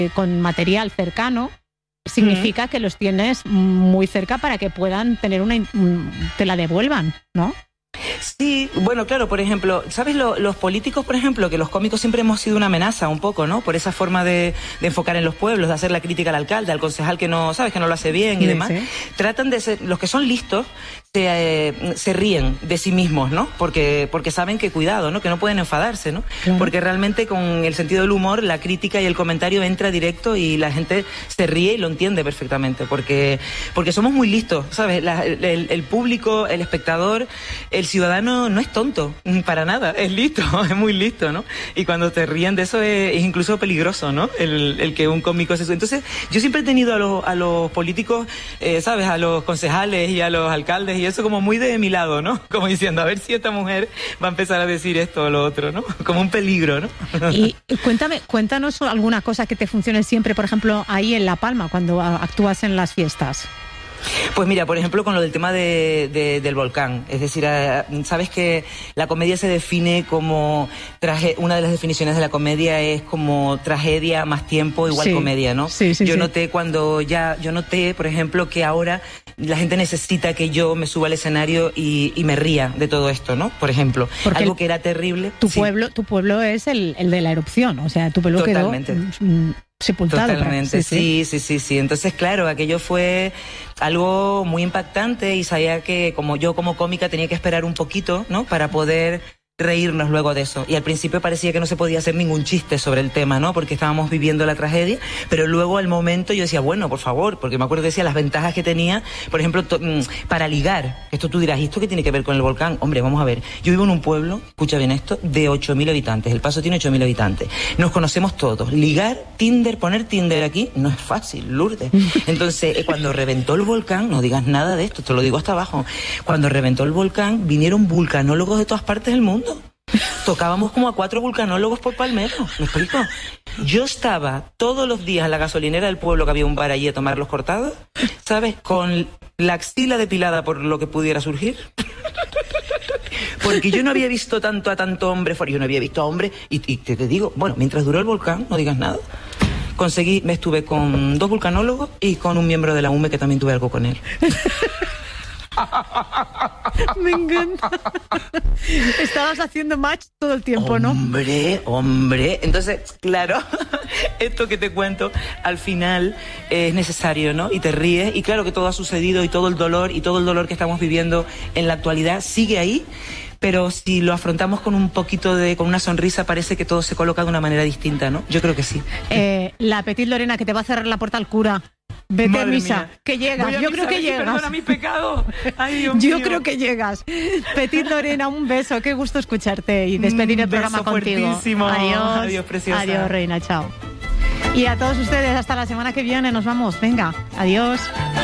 con material cercano, significa que los tienes muy cerca para que puedan tener te la devuelvan, ¿no? Sí, bueno, claro, por ejemplo, ¿sabes? Los políticos, por ejemplo, que los cómicos siempre hemos sido una amenaza un poco, ¿no? Por esa forma de enfocar en los pueblos, de hacer la crítica al alcalde, al concejal que no, ¿sabes? Que no lo hace bien y demás. Sí. Tratan de ser, los que son listos, se ríen de sí mismos, ¿no? Porque saben que cuidado, ¿no? Que no pueden enfadarse, ¿no? Claro. Porque realmente con el sentido del humor, la crítica y el comentario entra directo y la gente se ríe y lo entiende perfectamente, porque somos muy listos, ¿sabes? El público, el espectador, el ciudadano no es tonto, para nada, es listo, es muy listo, ¿no? Y cuando te ríen de eso es incluso peligroso, ¿no? El que un cómico se... Entonces, yo siempre he tenido a los políticos, ¿sabes? A los concejales y a los alcaldes y eso como muy de mi lado, ¿no? Como diciendo, a ver si esta mujer va a empezar a decir esto o lo otro, ¿no? Como un peligro, ¿no? Y cuéntanos alguna cosa que te funcione siempre, por ejemplo, ahí en La Palma, cuando actúas en las fiestas. Pues mira, por ejemplo, con lo del tema del volcán. Es decir, sabes que la comedia se define como una de las definiciones de la comedia es como tragedia más tiempo igual comedia, ¿no? Sí, yo noté, por ejemplo, que ahora la gente necesita que yo me suba al escenario y me ría de todo esto, ¿no? Por ejemplo, porque algo que era terrible. Tu pueblo es el de la erupción, o sea, tu pueblo totalmente quedó sepultado. Totalmente, sí. Entonces, claro, aquello fue algo muy impactante y sabía que como cómica tenía que esperar un poquito, ¿no? Para poder reírnos luego de eso. Y al principio parecía que no se podía hacer ningún chiste sobre el tema, ¿no? Porque estábamos viviendo la tragedia, pero luego al momento yo decía, bueno, por favor, porque me acuerdo, decía las ventajas que tenía, por ejemplo, para ligar. Esto tú dirás, ¿y esto qué tiene que ver con el volcán? Hombre, vamos a ver. Yo vivo en un pueblo, escucha bien esto, de 8.000 habitantes. El Paso tiene 8.000 habitantes. Nos conocemos todos. Ligar, Tinder, poner Tinder aquí, no es fácil, Lourdes. Entonces, cuando reventó el volcán, no digas nada de esto, te lo digo hasta abajo. Cuando reventó el volcán, vinieron vulcanólogos de todas partes del mundo. Tocábamos como a 4 vulcanólogos por palmero, ¿me explico? Yo estaba todos los días en la gasolinera del pueblo, que había un bar allí a tomar los cortados, ¿sabes? Con la axila depilada por lo que pudiera surgir. Porque yo no había visto a tanto hombre fuera, yo no había visto a hombre, y te digo, bueno, mientras duró el volcán, no digas nada, me estuve con 2 vulcanólogos y con un miembro de la UME que también tuve algo con él. Me encanta. Estabas haciendo match todo el tiempo, ¿no? Hombre. Entonces, claro, esto que te cuento, al final es necesario, ¿no? Y te ríes, y claro que todo ha sucedido, y todo el dolor que estamos viviendo en la actualidad sigue ahí, pero si lo afrontamos con con una sonrisa, parece que todo se coloca de una manera distinta, ¿no? Yo creo que sí. La Petit Lorena, que te va a cerrar la puerta al cura. Vete a misa, que llegas. Yo creo que llegas. Perdona mi pecado. Ay, Dios mío. Yo creo que llegas. Petit Lorena, un beso. Qué gusto escucharte y despedir el programa contigo. Fuertísimo. Adiós, preciosa. Adiós, reina. Chao. Y a todos ustedes, hasta la semana que viene. Nos vamos. Venga, adiós.